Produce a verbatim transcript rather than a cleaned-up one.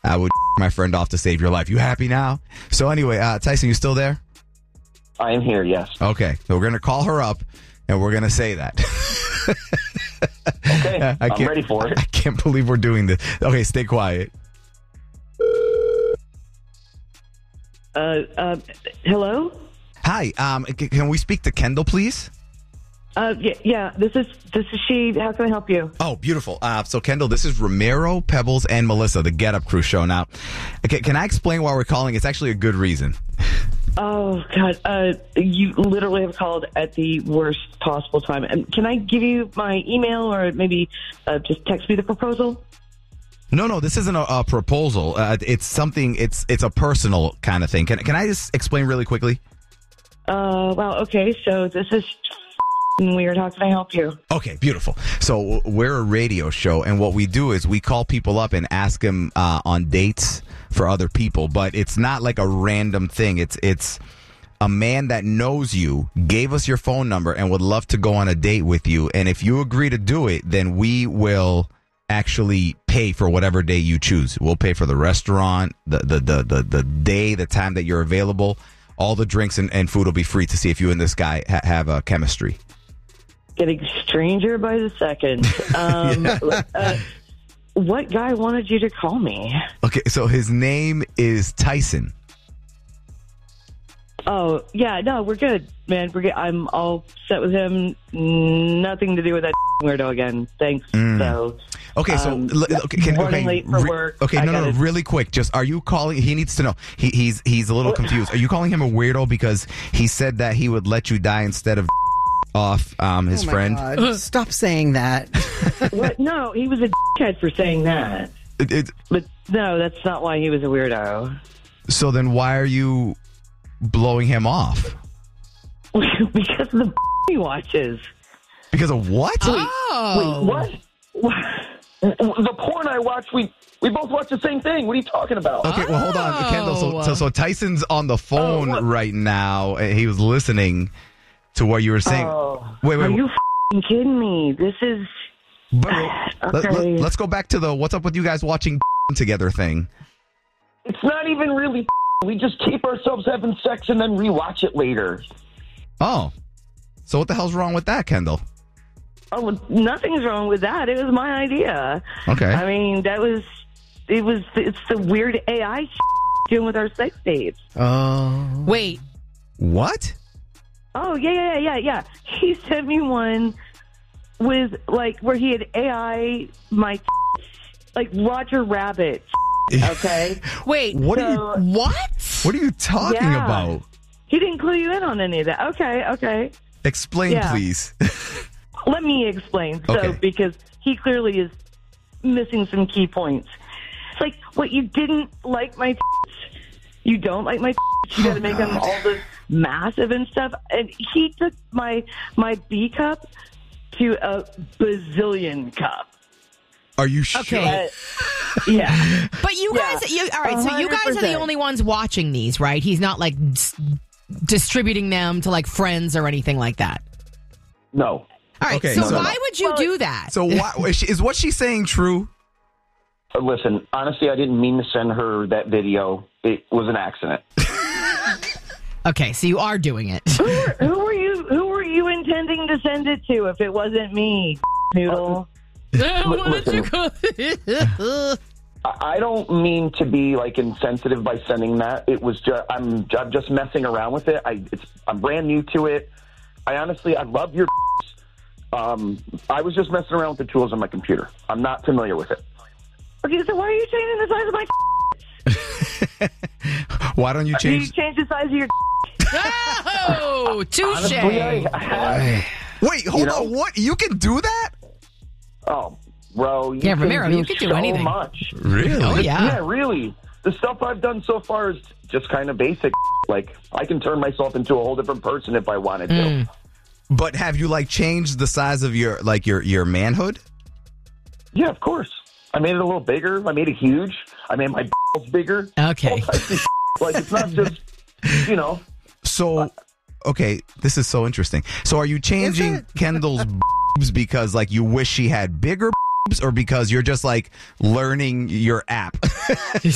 I would my friend off to save your life. You happy now? So anyway, uh, Tyson, you still there? I am here, yes. Okay, so we're going to call her up, and we're going to say that. Okay, I I'm can't- ready for it. I can't believe we're doing this. Okay, stay quiet. Uh, uh, hello? Hi, um, c- can we speak to Kendall, please? Uh, yeah, yeah, this is, this is she. How can I help you? Oh, beautiful. Uh, so, Kendall, this is Ramiro, Pebbles, and Melissa, the Get Up Crew show. Now, okay, can I explain why we're calling? It's actually a good reason. Oh, God. Uh, you literally have called at the worst possible time. And can I give you my email or maybe uh, just text me the proposal? No, no, this isn't a, a proposal. Uh, it's something, it's it's a personal kind of thing. Can, can I just explain really quickly? Uh, well, okay. So this is f***ing weird. How can I help you? Okay, beautiful. So we're a radio show, and what we do is we call people up and ask them uh, on dates for other people, but it's not like a random thing. It's it's a man that knows you, gave us your phone number, and would love to go on a date with you. And if you agree to do it, then we will actually pay for whatever day you choose. We'll pay for the restaurant, the the the the, the day, the time that you're available. All the drinks and, and food will be free to see if you and this guy ha- have a chemistry. Getting stranger by the second. Um, uh, what guy wanted you to call me? Okay, so his name is Tyson. Oh, yeah, no, we're good, man. We're good. I'm all set with him. Nothing to do with that weirdo again. Thanks, Mm. though. Okay, so Um, l- okay, can, running okay, late for re- work. Okay, I no, no, gotta- really quick. Just are you calling? He needs to know. He, he's he's a little confused. Are you calling him a weirdo because he said that he would let you die instead of off um, his Oh my friend? God. Stop saying that. What? No, he was a dickhead for saying that. It- it- But no, that's not why he was a weirdo. so then, why are you blowing him off? Because of the he watches. Because of what? Oh. Wait, what? The porn I watch, we we both watch the same thing. What are you talking about? Okay, well, hold on, Oh. Kendall. So, so, so Tyson's on the phone Oh, what? right now. and He was listening to what you were saying. Oh, wait, wait. are you f***ing kidding me? This is but, okay. let, us go back to the what's up with you guys watching together thing. It's not even really. We just keep ourselves having sex and then rewatch it later. Oh, so what the hell's wrong with that, Kendall? Oh, well, nothing's wrong with that. It was my idea. Okay. I mean, that was it. Was it's the weird A I doing with our sex dates? Oh. Wait. What? Oh yeah, yeah, yeah, yeah. He sent me one with like where he had A I my like Roger Rabbit. Okay, Wait. What are you? so What? What are you talking Yeah. about? he didn't clue you in on any of that. Okay, okay. Explain, Yeah. please. Let me explain. So, Okay. because he clearly is missing some key points. It's like, what, you didn't like my tits? You don't like my tits? You got to make them all this massive and stuff? And he took my my B cup to a bazillion cup. Are you sure? Okay. Uh, yeah. But you Yeah. guys, you, all right, so you guys are the one hundred percent. only ones watching these, right? He's not like s- distributing them to like friends or anything like that. No. All right, Okay, so, so- why would you Well, do that? So why, is, she, is what she's saying true? Uh, Listen, honestly, I didn't mean to send her that video. It was an accident. Okay, so you are doing it. Who, were, who were you? Who were you intending to send it to? If it wasn't me, noodle. Listen, I I don't mean to be like insensitive by sending that. It was just I'm, I'm just messing around with it. I it's I'm brand new to it. I honestly I love your. Um, I was just messing around with the tools on my computer. I'm not familiar with it. Okay, so why are you changing the size of my? Why don't you Do you change? change the size of your? Oh, touche. Honestly, I, I have. Wait, hold You know- on. What? You can do that? Oh, bro. You Yeah, can Romero, do you could do so anything. much. Really? Oh, Yeah, yeah. really. The stuff I've done so far is just kind of basic. Like, I can turn myself into a whole different person if I wanted to. Mm. But have you like changed the size of your like your your manhood? Yeah, of course. I made it a little bigger. I made it huge. I made my balls bigger. Okay. All types of like, it's not just, you know. So, okay, this is so interesting. So, are you changing Kendall's boobs because like you wish she had bigger boobs, or because you're just like learning your app?